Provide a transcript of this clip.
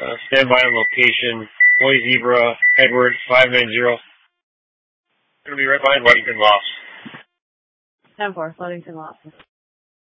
Stand by on location. Boy Zebra, Edward, 590. Going to be right behind Wellington Lofts. 10-4, Wellington Lofts.